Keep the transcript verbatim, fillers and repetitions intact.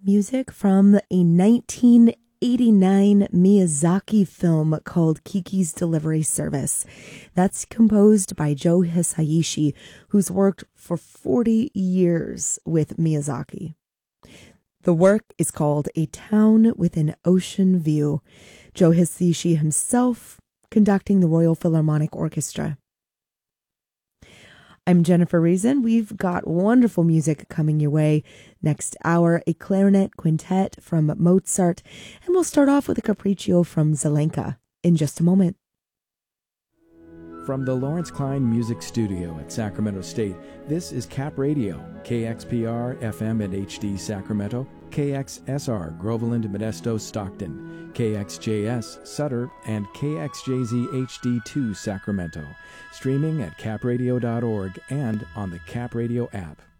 Music from a nineteen eighty-nine Miyazaki film called Kiki's Delivery Service. That's composed by Joe Hisaishi, who's worked for forty years with Miyazaki. The work is called A Town with an Ocean View. Joe Hisaishi himself conducting the Royal Philharmonic Orchestra. I'm Jennifer Reason. We've got wonderful music coming your way. Next hour, a clarinet quintet from Mozart, and we'll start off with a capriccio from Zelenka in just a moment. From the Lawrence Klein Music Studio at Sacramento State, this is Cap Radio, K X P R, F M and H D Sacramento, K X S R, Groveland, Modesto, Stockton, K X J S, Sutter, and K X J Z H D two, Sacramento. Streaming at cap radio dot org and on the Cap Radio app.